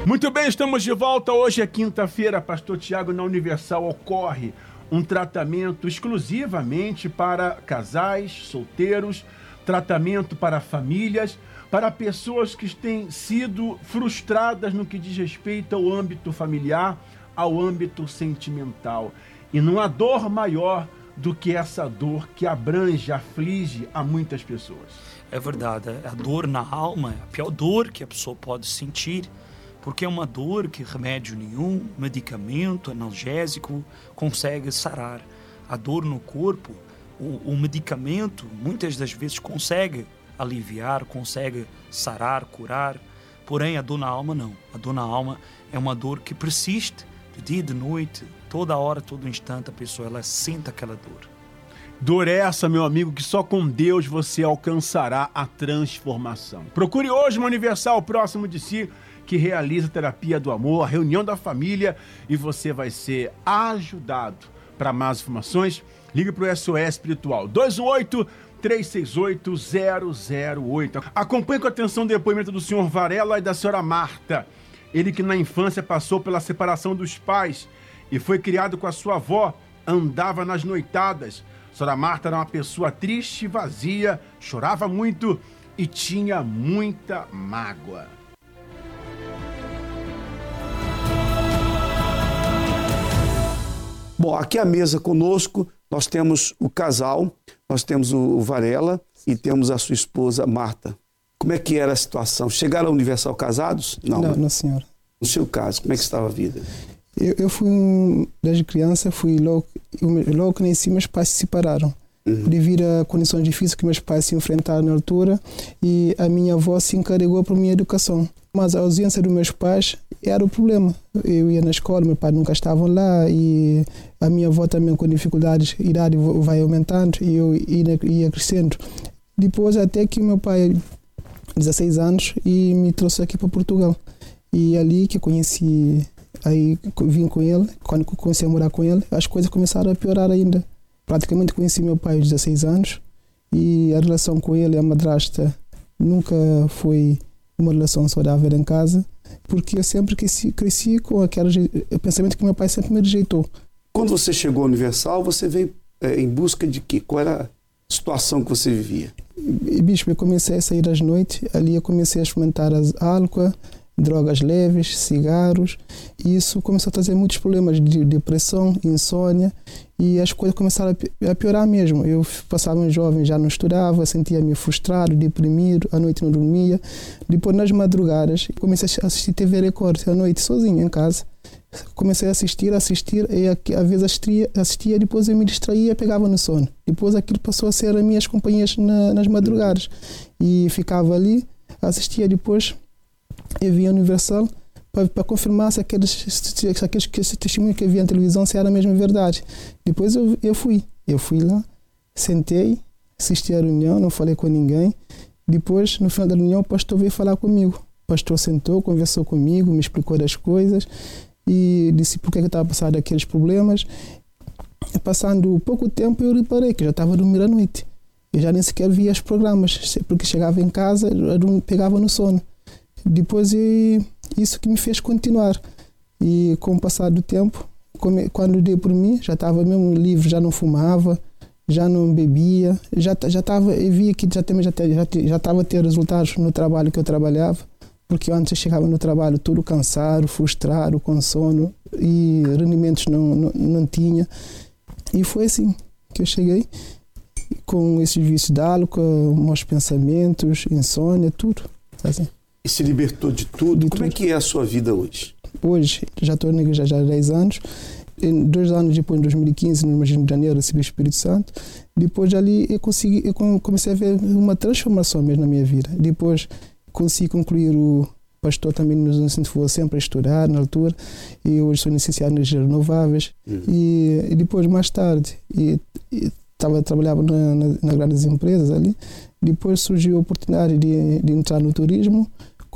Muito bem, estamos de volta. Hoje é quinta-feira, Pastor Tiago, na Universal ocorre um tratamento exclusivamente para casais, solteiros, tratamento para famílias, para pessoas que têm sido frustradas no que diz respeito ao âmbito familiar, ao âmbito sentimental. E não há dor maior do que essa dor que abrange, aflige a muitas pessoas. É verdade, a dor na alma é a pior dor que a pessoa pode sentir, porque é uma dor que remédio nenhum, medicamento, analgésico consegue sarar. A dor no corpo, o medicamento muitas das vezes consegue aliviar, consegue sarar, curar, porém a dor na alma não. A dor na alma é uma dor que persiste de dia e de noite, toda hora, todo instante a pessoa ela sente aquela dor. Dor essa, meu amigo, que só com Deus você alcançará a transformação. Procure hoje uma Universal próximo de si, que realiza a terapia do amor, a reunião da família, e você vai ser ajudado. Para mais informações, ligue para o SOS Espiritual 218-368-008. Acompanhe com atenção o depoimento do senhor Varela e da senhora Marta. Ele que na infância passou pela separação dos pais e foi criado com a sua avó, andava nas noitadas. A senhora Marta era uma pessoa triste, vazia, chorava muito e tinha muita mágoa. Bom, aqui à mesa conosco nós temos o casal, nós temos o Varela e temos a sua esposa Marta. Como é que era a situação? Chegaram ao Universal casados? Não, senhor. No seu caso, como é que estava a vida? Eu fui, desde criança, logo que nasci, meus pais se separaram. Devido a condições difíceis que meus pais se enfrentaram na altura, e a minha avó se encarregou para a minha educação. Mas a ausência dos meus pais era o problema. Eu ia na escola, meu pai nunca estava lá, e a minha avó também com dificuldades, a idade vai aumentando e eu ia crescendo. Depois até que meu pai, 16 anos, e me trouxe aqui para Portugal. E ali que conheci, aí vim com ele, quando comecei a morar com ele, as coisas começaram a piorar ainda. Praticamente conheci meu pai aos 16 anos e a relação com ele, a madrasta, nunca foi uma relação saudável em casa, porque eu sempre cresci com aquele pensamento que meu pai sempre me rejeitou. Quando você chegou ao Universal, você veio em busca de quê? Qual era a situação que você vivia? Bispo, eu comecei a sair às noites, ali eu comecei a experimentar álcool, drogas leves, cigarros, e isso começou a trazer muitos problemas de depressão, insônia, e as coisas começaram a piorar mesmo. Eu passava um jovem, já não estudava, sentia-me frustrado, deprimido, à noite não dormia. Depois, nas madrugadas, comecei a assistir TV Record à noite, sozinho em casa. Comecei a assistir, e às vezes assistia, depois eu me distraía, pegava no sono. Depois aquilo passou a ser as minhas companhias nas madrugadas. E ficava ali, assistia, depois eu via Universal para confirmar se aqueles testemunhos que eu via na televisão se era mesmo verdade. Depois eu fui lá, sentei, assisti a reunião, não falei com ninguém. Depois, no final da reunião, o pastor veio falar comigo. O pastor sentou, conversou comigo, me explicou das coisas e disse por que eu estava passando aqueles problemas. E passando pouco tempo, eu reparei que já estava a dormir à noite. Eu já nem sequer via os programas, porque chegava em casa, eu pegava no sono. Depois, isso que me fez continuar. E com o passar do tempo, quando dei por mim, já estava mesmo livre, já não fumava, já não bebia, já estava, eu via que já estava a ter resultados no trabalho que eu trabalhava, porque antes eu chegava no trabalho todo cansado, frustrado, com sono, e rendimentos não tinha. E foi assim que eu cheguei, com esses vícios de álcool, maus pensamentos, insônia, tudo. Assim. E se libertou de tudo? Como é que é a sua vida hoje? Hoje, já estou na igreja já há 10 anos. 2 anos depois, em 2015, no mês de janeiro, recebi o Espírito Santo. Depois ali eu comecei a ver uma transformação mesmo na minha vida. Depois consegui concluir o pastor também nos incentivou sempre a estudar na altura, e hoje sou licenciado em energias renováveis. E depois, mais tarde, trabalhava nas grandes empresas ali. Depois surgiu a oportunidade de entrar no turismo.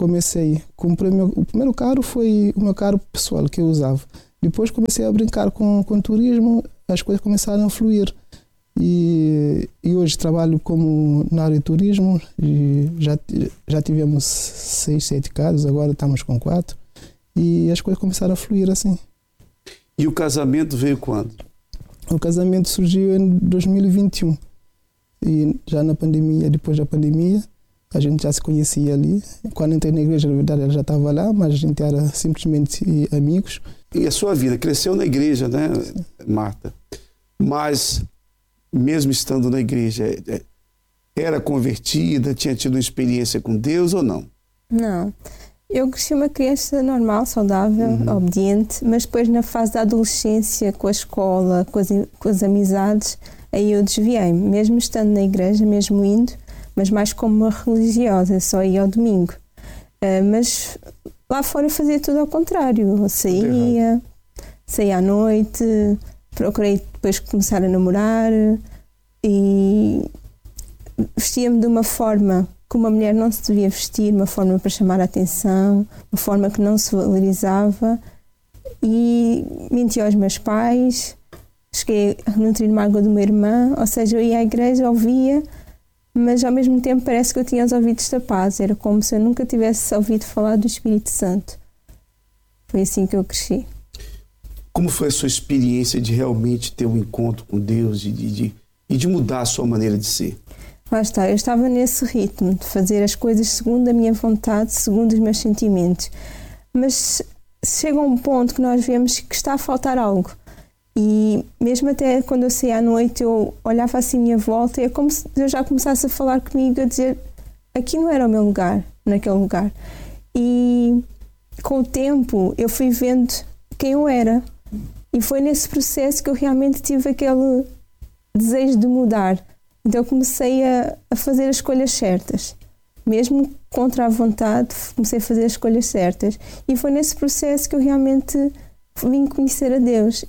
Comprei o primeiro carro foi o meu carro pessoal que eu usava. Depois comecei a brincar com turismo, as coisas começaram a fluir. E hoje trabalho na área de turismo, e já tivemos 6, 7 carros, agora estamos com 4. E as coisas começaram a fluir assim. E o casamento veio quando? O casamento surgiu em 2021. E já na pandemia, depois da pandemia, a gente já se conhecia ali. Quando entrei na igreja, na verdade, ela já estava lá, mas a gente era simplesmente amigos. E a sua vida cresceu na igreja, né, Marta? Mas, mesmo estando na igreja, era convertida, tinha tido uma experiência com Deus ou não? Não. Eu cresci uma criança normal, saudável, obediente, mas depois na fase da adolescência, com a escola, com as amizades, aí eu desviei-me, mesmo estando na igreja, mesmo indo, mas mais como uma religiosa, só ia ao domingo. Mas lá fora eu fazia tudo ao contrário, eu saía à noite, procurei depois começar a namorar e vestia-me de uma forma que uma mulher não se devia vestir, uma forma para chamar a atenção, uma forma que não se valorizava, e menti aos meus pais, cheguei a nutrir mágoa de uma irmã, ou seja, eu ia à igreja, ouvia, mas ao mesmo tempo parece que eu tinha os ouvidos tapados, era como se eu nunca tivesse ouvido falar do Espírito Santo. Foi assim que eu cresci. Como foi a sua experiência de realmente ter um encontro com Deus e de mudar a sua maneira de ser? Lá está, eu estava nesse ritmo de fazer as coisas segundo a minha vontade, segundo os meus sentimentos. Mas chega um ponto que nós vemos que está a faltar algo. E mesmo até quando eu saía à noite, eu olhava assim à minha volta e é como se Deus já começasse a falar comigo, a dizer: aqui não era o meu lugar, naquele lugar. E com o tempo eu fui vendo quem eu era. E foi nesse processo que eu realmente tive aquele desejo de mudar. Então eu comecei a fazer as escolhas certas. Mesmo contra a vontade, comecei a fazer as escolhas certas. E foi nesse processo que eu realmente vim conhecer a Deus.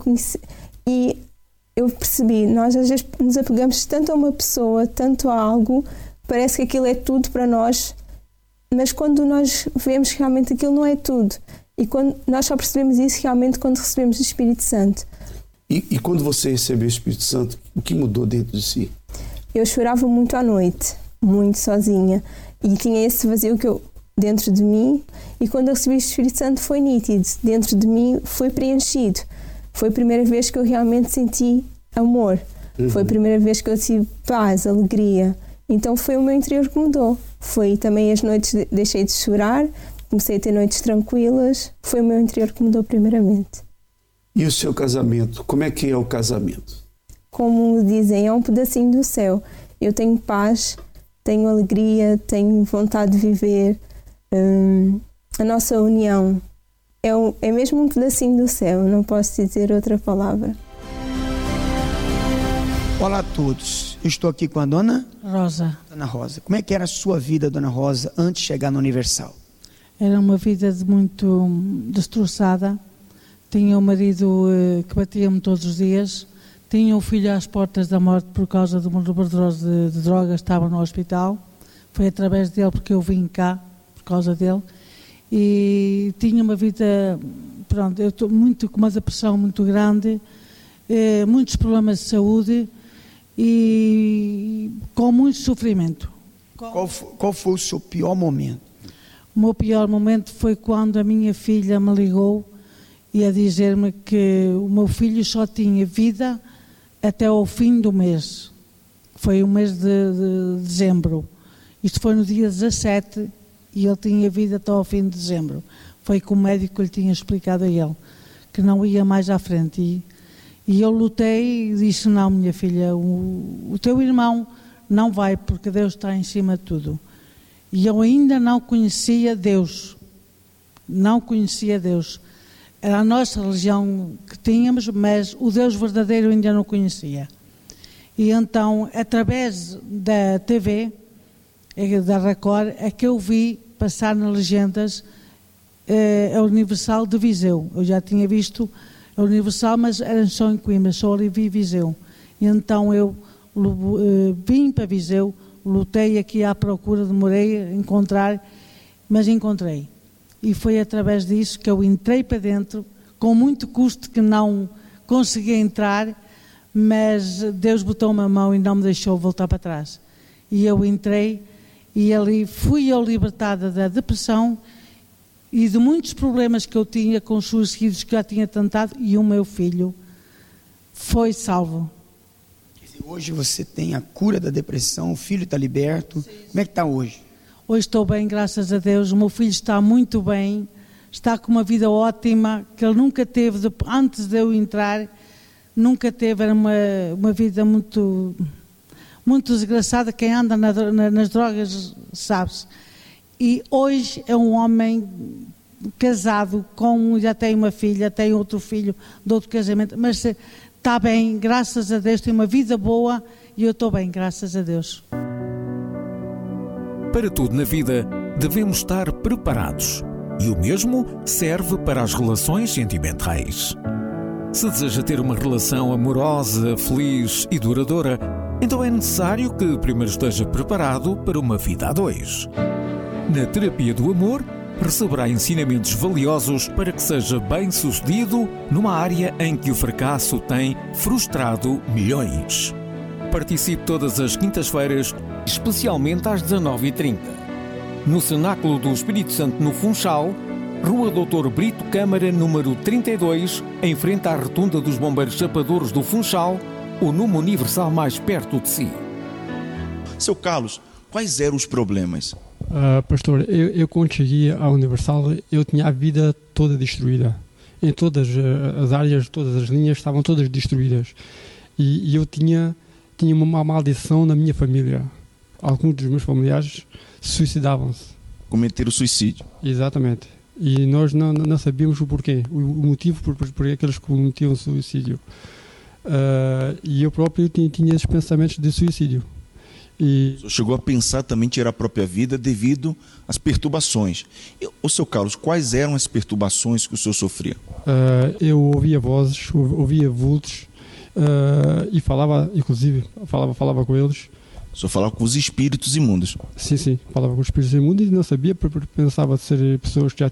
E eu percebi, nós às vezes nos apegamos tanto a uma pessoa, tanto a algo, parece que aquilo é tudo para nós, mas quando nós vemos que realmente aquilo não é tudo. E quando nós só percebemos isso realmente quando recebemos o Espírito Santo. E quando você recebeu o Espírito Santo, o que mudou dentro de si? Eu chorava muito à noite, muito sozinha. E tinha esse vazio dentro de mim. E quando eu recebi o Espírito Santo foi nítido. Dentro de mim foi preenchido. Foi a primeira vez que eu realmente senti amor. Foi a primeira vez que eu tive paz, alegria. Então foi o meu interior que mudou. Foi também as noites, deixei de chorar, comecei a ter noites tranquilas. Foi o meu interior que mudou primeiramente. E o seu casamento? Como é que é o casamento? Como dizem, é um pedacinho do céu. Eu tenho paz, tenho alegria, tenho vontade de viver. A nossa união é mesmo um pedacinho do céu, não posso dizer outra palavra. Olá a todos, eu estou aqui com a Dona Rosa. Dona Rosa. Como é que era a sua vida, Dona Rosa, antes de chegar no Universal? Era uma vida muito destroçada. Tinha um marido que batia-me todos os dias. Tinha um filho às portas da morte por causa de uma overdose de drogas, estava no hospital. Foi através dele porque eu vim cá, por causa dele. E tinha uma vida, pronto, eu estou com uma depressão muito grande, muitos problemas de saúde e com muito sofrimento. Qual foi o seu pior momento? O meu pior momento foi quando a minha filha me ligou e a dizer-me que o meu filho só tinha vida até ao fim do mês. Foi o mês de dezembro. Isto foi no dia 17 e ele tinha vida até ao fim de dezembro. Foi que o médico lhe tinha explicado a ele que não ia mais à frente. E eu lutei e disse: não, minha filha, o teu irmão não vai, porque Deus está em cima de tudo. E eu ainda não conhecia Deus. Não conhecia Deus. Era a nossa religião que tínhamos, mas o Deus verdadeiro eu ainda não conhecia. E então, através da TV, da Record, é que eu vi passar nas legendas a Universal de Viseu. Eu já tinha visto a Universal, mas era só em Coimbra, só ali vi Viseu. E então eu vim para Viseu, lutei aqui à procura, demorei a encontrar, mas encontrei. E foi através disso que eu entrei para dentro, com muito custo que não consegui entrar, mas Deus botou-me a mão e não me deixou voltar para trás. E eu entrei e ali fui eu libertada da depressão e de muitos problemas que eu tinha com os suicídios que já tinha tentado, e o meu filho foi salvo. Hoje você tem a cura da depressão, o filho está liberto. Sim. Como é que está hoje? Hoje estou bem, graças a Deus. O meu filho está muito bem, está com uma vida ótima, que ele nunca teve, antes de eu entrar, nunca teve. Era uma vida muito, muito desgraçada. Quem anda nas drogas sabe-se. E hoje é um homem casado, já tem uma filha, tem outro filho de outro casamento, mas está bem, graças a Deus, tem uma vida boa e eu estou bem, graças a Deus. Para tudo na vida, devemos estar preparados. E o mesmo serve para as relações sentimentais. Se deseja ter uma relação amorosa, feliz e duradoura, então é necessário que primeiro esteja preparado para uma vida a dois. Na terapia do amor, receberá ensinamentos valiosos para que seja bem-sucedido numa área em que o fracasso tem frustrado milhões. Participe todas as quintas-feiras, especialmente às 19h30. No Cenáculo do Espírito Santo, no Funchal, Rua Doutor Brito Câmara, número 32, em frente à Rotunda dos Bombeiros Chapadores do Funchal, o número universal mais perto de si. Seu Carlos, quais eram os problemas? Pastor, eu quando cheguei à Universal, eu tinha a vida toda destruída. Em todas as áreas, todas as linhas estavam todas destruídas. E eu tinha uma maldição na minha família. Alguns dos meus familiares suicidavam-se. Cometeram suicídio. Exatamente. E nós não sabíamos o porquê, o motivo por que eles cometiam suicídio. E eu próprio tinha esses pensamentos de suicídio. O senhor chegou a pensar também em tirar a própria vida devido às perturbações. O seu Carlos, quais eram as perturbações que o senhor sofria? Eu ouvia vozes, ouvia vultos e falava, inclusive, falava com eles. O senhor falava com os espíritos imundos? Sim, falava com os espíritos imundos e não sabia, porque pensava ser pessoas que já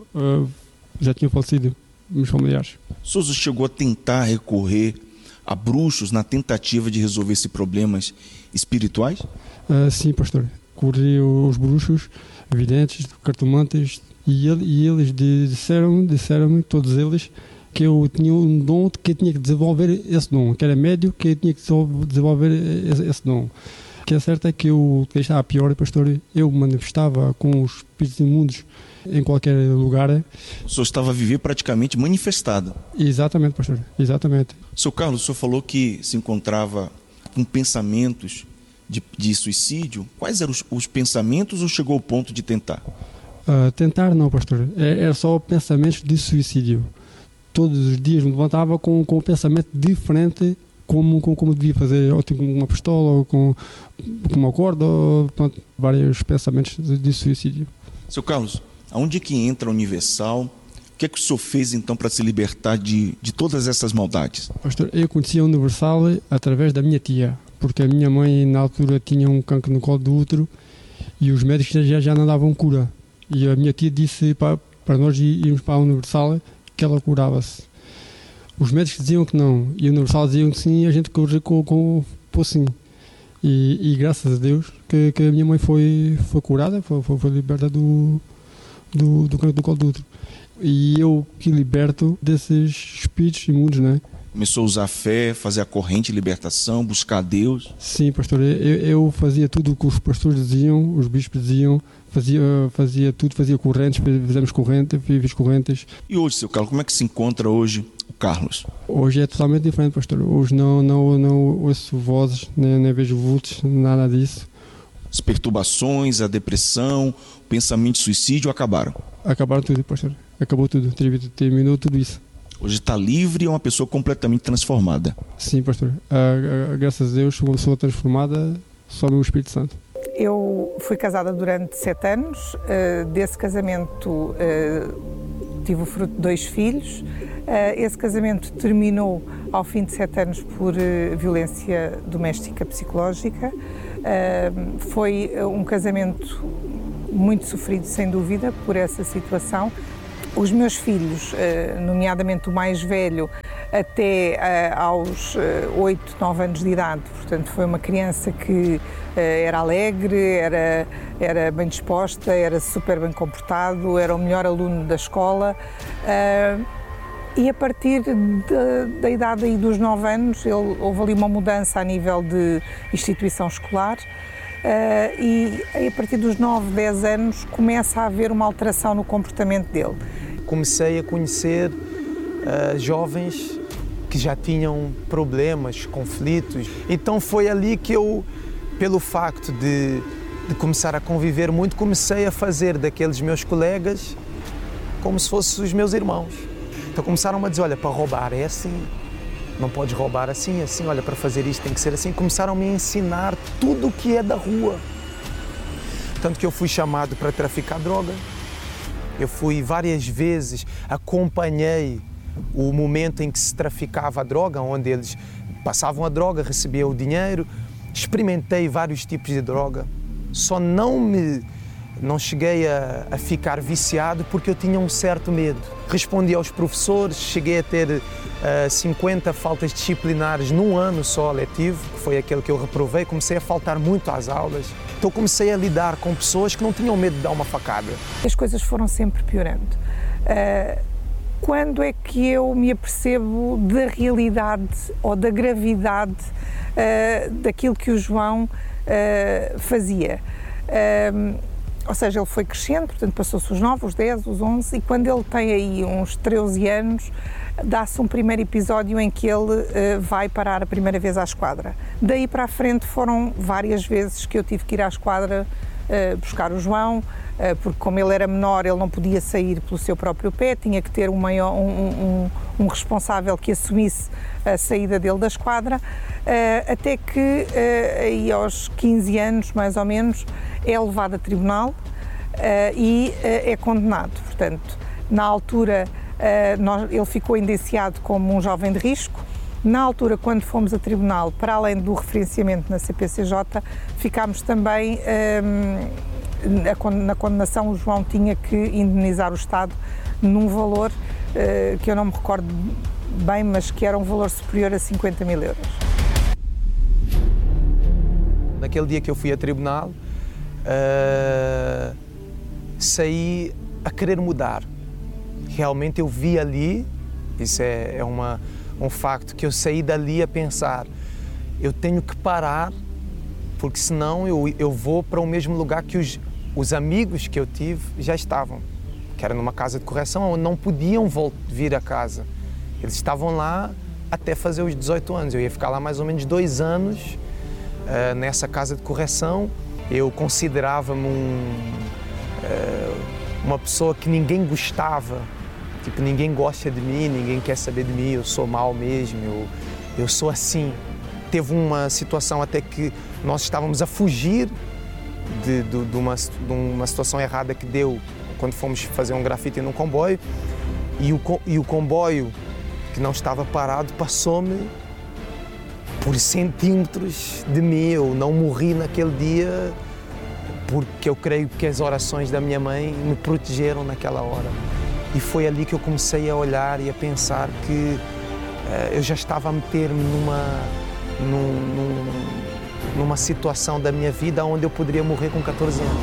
tinham falecido, meus familiares. O senhor chegou a tentar recorrer a bruxos na tentativa de resolver esses problemas espirituais? Sim, pastor. Corri os bruxos, videntes, cartomantes, e eles disseram-me, todos eles, que eu tinha um dom, que eu tinha que desenvolver esse dom, que era médio, que eu tinha que desenvolver esse dom. O que é certo é que eu estava pior, pastor, eu manifestava com os espíritos imundos em qualquer lugar. O senhor estava a viver praticamente manifestado. Exatamente, pastor, exatamente. Seu Carlos, o senhor falou que se encontrava com pensamentos de suicídio. Quais eram os pensamentos ou chegou ao ponto de tentar? Tentar não, pastor. Era só pensamentos de suicídio. Todos os dias me levantava com um pensamento diferente, como devia fazer, ou tipo uma pistola, ou com uma corda, ou pronto, vários pensamentos de suicídio. Seu Carlos, aonde é que entra a Universal? O que é que o senhor fez então para se libertar de todas essas maldades? Pastor, eu conheci a Universal através da minha tia, porque a minha mãe na altura tinha um cancro no colo do útero e os médicos já não davam cura. E a minha tia disse para nós irmos para a Universal que ela curava-se. Os médicos diziam que não, e a Universal diziam que sim, e a gente corria com sim. E graças a Deus que a minha mãe foi curada, foi liberta do cancro do colo do útero. E eu que liberto desses espíritos imundos, né? Começou a usar a fé, fazer a corrente de libertação, buscar a Deus? Sim, pastor, eu fazia tudo o que os pastores diziam, os bispos diziam, fazia tudo, fazia correntes, fizemos correntes, fiz correntes. E hoje, seu Carlos, como é que se encontra hoje o Carlos? Hoje é totalmente diferente, pastor. Hoje não ouço vozes, nem vejo vultos, nada disso. As perturbações, a depressão, o pensamento de suicídio acabaram? Acabaram tudo, pastor. Acabou tudo, terminou tudo isso. Hoje está livre e é uma pessoa completamente transformada. Sim, pastor. Graças a Deus, sou uma pessoa transformada só no Espírito Santo. Eu fui casada durante 7 anos. Desse casamento tive o fruto de 2 filhos. Esse casamento terminou ao fim de 7 anos por violência doméstica psicológica. Foi um casamento muito sofrido, sem dúvida, por essa situação. Os meus filhos, nomeadamente o mais velho, até aos 8, 9 anos de idade. Portanto, foi uma criança que era alegre, era bem disposta, era super bem comportado, era o melhor aluno da escola. E a partir da idade aí dos 9 anos, houve ali uma mudança a nível de instituição escolar. E a partir dos 9, 10 anos começa a haver uma alteração no comportamento dele. Comecei a conhecer jovens que já tinham problemas, conflitos. Então foi ali que eu, pelo facto de começar a conviver muito, comecei a fazer daqueles meus colegas como se fossem os meus irmãos. Então começaram a dizer, olha, para roubar é assim, não podes roubar assim, olha, para fazer isto tem que ser assim. Começaram-me a ensinar tudo o que é da rua. Tanto que eu fui chamado para traficar droga. Eu fui várias vezes, acompanhei o momento em que se traficava a droga, onde eles passavam a droga, recebiam o dinheiro. Experimentei vários tipos de droga. Só não cheguei a ficar viciado porque eu tinha um certo medo. Respondi aos professores, cheguei a ter 50 faltas disciplinares num ano só letivo, que foi aquele que eu reprovei. Comecei a faltar muito às aulas. Então comecei a lidar com pessoas que não tinham medo de dar uma facada. As coisas foram sempre piorando. Quando é que eu me apercebo da realidade ou da gravidade daquilo que o João fazia? Ou seja, ele foi crescendo, portanto passou-se os 9, os 10, os 11 e quando ele tem aí uns 13 anos, dá-se um primeiro episódio em que ele vai parar a primeira vez à esquadra. Daí para a frente foram várias vezes que eu tive que ir à esquadra buscar o João, porque como ele era menor, ele não podia sair pelo seu próprio pé, tinha que ter um responsável que assumisse a saída dele da esquadra, até que aí aos 15 anos, mais ou menos, é levado a tribunal e é condenado. Portanto, na altura, ele ficou indiciado como um jovem de risco. Na altura, quando fomos a tribunal, para além do referenciamento na CPCJ, ficámos também, na condenação, o João tinha que indemnizar o Estado num valor que eu não me recordo bem, mas que era um valor superior a 50 mil euros. Naquele dia que eu fui a tribunal, saí a querer mudar. Realmente eu vi ali, isso é um facto, que eu saí dali a pensar, eu tenho que parar, porque senão eu vou para o mesmo lugar que os amigos que eu tive já estavam, que era numa casa de correção, onde não podiam vir a casa. Eles estavam lá até fazer os 18 anos, eu ia ficar lá mais ou menos 2 anos nessa casa de correção. Eu considerava-me uma pessoa que ninguém gostava. Tipo, ninguém gosta de mim, ninguém quer saber de mim, eu sou mau mesmo, eu sou assim. Teve uma situação até que nós estávamos a fugir de uma situação errada que deu quando fomos fazer um grafite num comboio e o comboio que não estava parado passou-me por centímetros de mim. Eu não morri naquele dia porque eu creio que as orações da minha mãe me protegeram naquela hora. E foi ali que eu comecei a olhar e a pensar que eu já estava a meter-me numa situação da minha vida onde eu poderia morrer com 14 anos.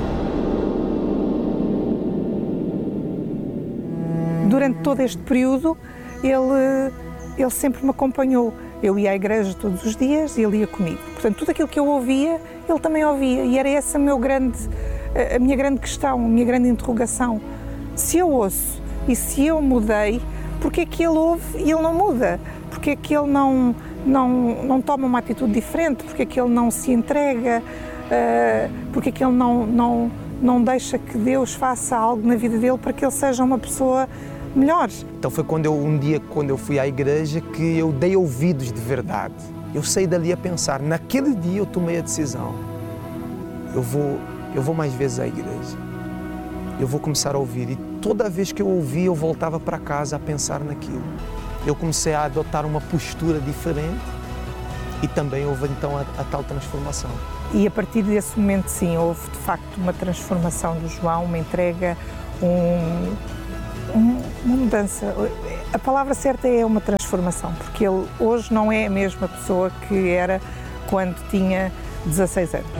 Durante todo este período, ele sempre me acompanhou. Eu ia à igreja todos os dias e ele ia comigo. Portanto, tudo aquilo que eu ouvia, ele também ouvia. E era essa a minha grande questão, a minha grande interrogação. Se eu ouço e se eu mudei, porque é que ele ouve e ele não muda? Porque é que ele não toma uma atitude diferente? Porque é que ele não se entrega? Porque é que ele não deixa que Deus faça algo na vida dele para que ele seja uma pessoa melhor? Então foi quando eu fui à igreja, que eu dei ouvidos de verdade. Eu saí dali a pensar, naquele dia eu tomei a decisão. Eu vou mais vezes à igreja. Eu vou começar a ouvir, e toda vez que eu ouvia, eu voltava para casa a pensar naquilo. Eu comecei a adotar uma postura diferente e também houve então a tal transformação. E a partir desse momento, sim, houve de facto uma transformação do João, uma entrega, uma mudança. A palavra certa é uma transformação. transformação, porque ele hoje não é a mesma pessoa que era quando tinha 16 anos.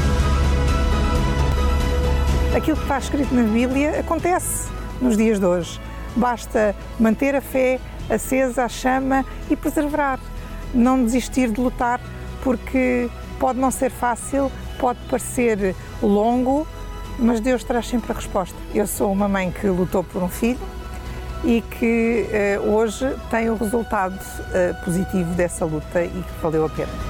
Aquilo que está escrito na Bíblia acontece nos dias de hoje. Basta manter a fé acesa, a chama e perseverar. Não desistir de lutar, porque pode não ser fácil, pode parecer longo, mas Deus traz sempre a resposta. Eu sou uma mãe que lutou por um filho e que hoje tem o resultado positivo dessa luta e que valeu a pena.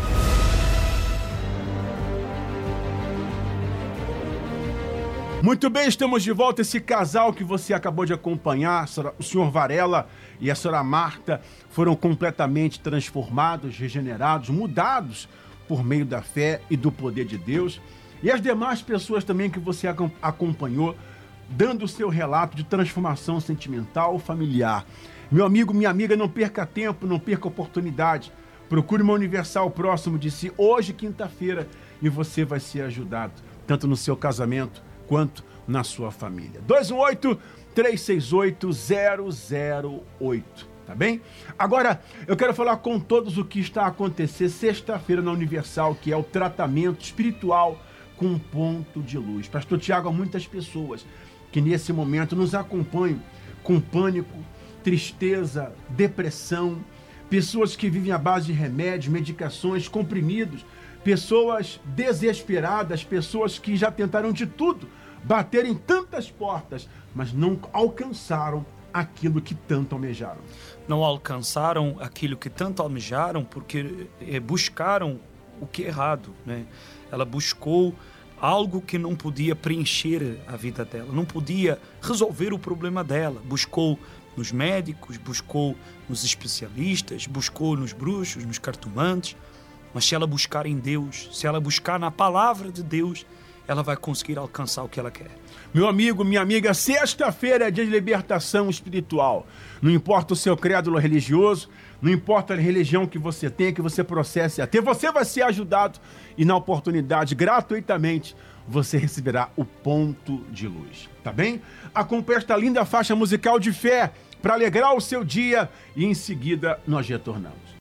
Muito bem, estamos de volta. Esse casal que você acabou de acompanhar, o senhor Varela e a senhora Marta, foram completamente transformados, regenerados, mudados por meio da fé e do poder de Deus. E as demais pessoas também que você acompanhou, dando o seu relato de transformação sentimental, familiar. Meu amigo, minha amiga, não perca tempo, não perca oportunidade. Procure uma Universal próximo de si, hoje, quinta-feira, e você vai ser ajudado, tanto no seu casamento quanto na sua família. 218-368-008, tá bem? Agora, eu quero falar com todos o que está a acontecer sexta-feira na Universal, que é o tratamento espiritual com um ponto de luz. Pastor Tiago, há muitas pessoas que nesse momento nos acompanham com pânico, tristeza, depressão, pessoas que vivem à base de remédios, medicações, comprimidos, pessoas desesperadas, pessoas que já tentaram de tudo, bateram em tantas portas, mas não alcançaram aquilo que tanto almejaram. Não alcançaram aquilo que tanto almejaram porque buscaram o que é errado, né? Ela buscou algo que não podia preencher a vida dela, não podia resolver o problema dela. Buscou nos médicos, buscou nos especialistas, buscou nos bruxos, nos cartomantes. Mas se ela buscar em Deus, se ela buscar na palavra de Deus, ela vai conseguir alcançar o que ela quer. Meu amigo, minha amiga, sexta-feira é dia de libertação espiritual. Não importa o seu crédulo religioso, não importa a religião que você tenha, que você processe a ter, você vai ser ajudado e na oportunidade, gratuitamente, você receberá o ponto de luz. Tá bem? Acompanhe esta linda faixa musical de fé para alegrar o seu dia e em seguida nós retornamos.